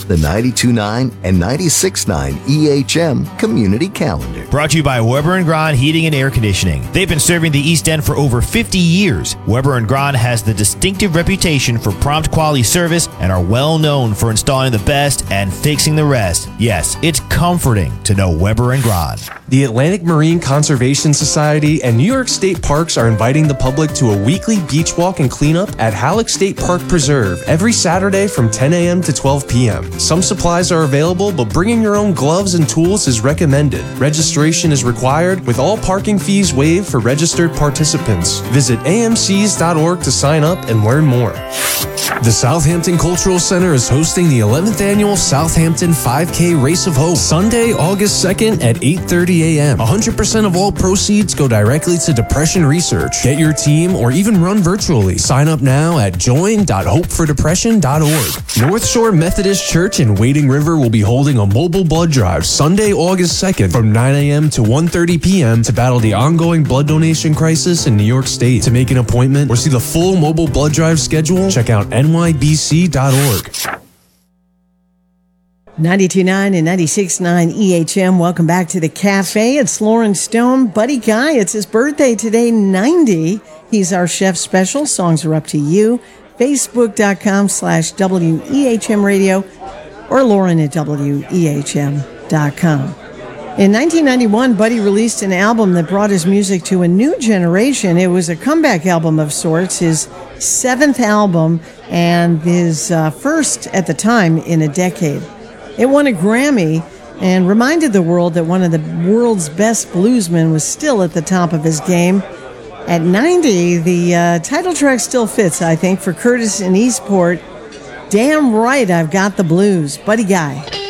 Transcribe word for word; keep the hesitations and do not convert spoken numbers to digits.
the ninety-two point nine and ninety-six point nine E H M Community Calendar. Brought to you by Weber and Grahn Heating and Air Conditioning. They've been serving the East End for over fifty years. Weber and Grahn has the distinctive reputation for prompt quality service and are well known for installing the best and fixing the rest. Yes, it's comforting to know Weber and Grahn. The Atlantic Marine Conservation Society and New York State Parks are inviting the public to a weekly beach walk and cleanup at Halleck State Park Preserve every Saturday from ten a.m. to twelve p.m. Some supplies are available, but bringing your own gloves and tools is recommended. Registration is required, with all parking fees waived for registered participants. Visit A M Cs dot org to sign up and learn more. The Southampton Cultural Center is hosting the eleventh Annual Southampton five K Race of Hope, Sunday, August second at eight thirty a.m. one hundred percent of all proceeds go directly to depression research. Get your team or even run virtually. Sign up now at join dot hope for depression dot org. North Shore Methodist Church in Wading River will be holding a mobile blood drive Sunday, August second from nine a.m. to one thirty p.m. to battle the ongoing blood donation crisis in New York State. To make an appointment or see the full mobile blood drive schedule, check out N Y B C dot org. ninety-two point nine and ninety-six point nine E H M. Welcome back to the cafe. It's Lauren Stone. Buddy Guy, it's his birthday today, ninety. He's our chef special. Songs are up to you. Facebook.com slash W E H M radio or Lauren at W E H M dot com. In nineteen ninety-one, Buddy released an album that brought his music to a new generation. It was a comeback album of sorts, his seventh album and his uh, first at the time in a decade. It won a Grammy and reminded the world that one of the world's best bluesmen was still at the top of his game. At ninety, the uh, title track still fits, I think, for Curtis in Eastport. Damn right I've got the blues. Buddy Guy.